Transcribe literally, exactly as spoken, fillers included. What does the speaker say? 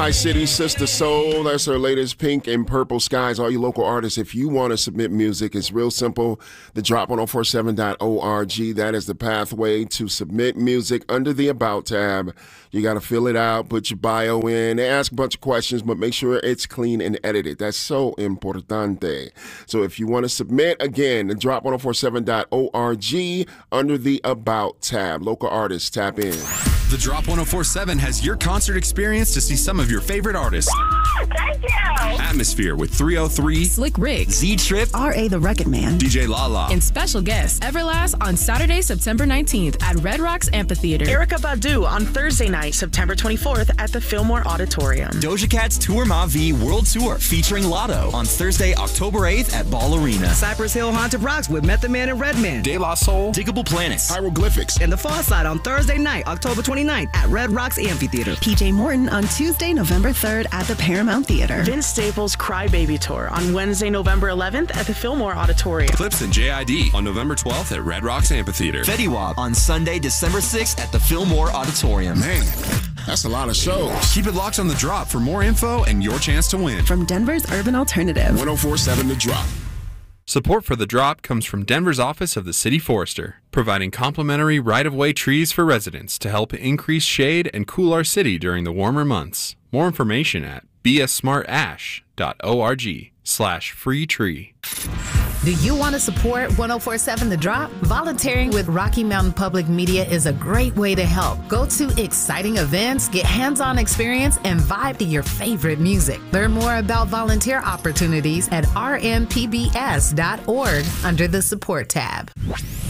High City, Sister Soul. That's her latest, Pink and Purple Skies. All you local artists, if you want to submit music, it's real simple. The drop ten forty-seven dot org. That is the pathway to submit music under the About tab. You got to fill it out, put your bio in, ask a bunch of questions, but make sure it's clean and edited. That's so importante. So if you want to submit, again, the drop ten forty-seven dot org under the About tab. Local artists, tap in. The Drop ten forty-seven has your concert experience to see some of your favorite artists. Thank you. Atmosphere with three oh three, Slick Rick, Z-Trip, R A the Record Man, D J Lala, and special guest Everlast on Saturday, September nineteenth at Red Rocks Amphitheater. Erykah Badu on Thursday night, September twenty-fourth at the Fillmore Auditorium. Doja Cat's Tour Ma V World Tour featuring Lotto on Thursday, October eighth at Ball Arena. Cypress Hill Haunted Rocks with Method Man and Redman. De La Soul, Diggable Planets, Hieroglyphics, And The Far Side on Thursday night, October twenty-ninth at Red Rocks Amphitheater. P J Morton on Tuesday, November third at the Paramount Theater. Vince Staples' Crybaby Tour on Wednesday, November eleventh at the Fillmore Auditorium. Clips and J I D on November twelfth at Red Rocks Amphitheater. Fetty Wap on Sunday, December sixth at the Fillmore Auditorium. Man, that's a lot of shows. Keep it locked on The Drop for more info and your chance to win. From Denver's Urban Alternative. ten forty-seven The Drop. Support for The Drop comes from Denver's Office of the City Forester, providing complimentary right-of-way trees for residents to help increase shade and cool our city during the warmer months. More information at bsmartash.org slash free tree. Do you want to support ten forty-seven The Drop? Volunteering with Rocky Mountain Public Media is a great way to help. Go to exciting events, get hands-on experience, and vibe to your favorite music. Learn more about volunteer opportunities at r m p b s dot org under the support tab.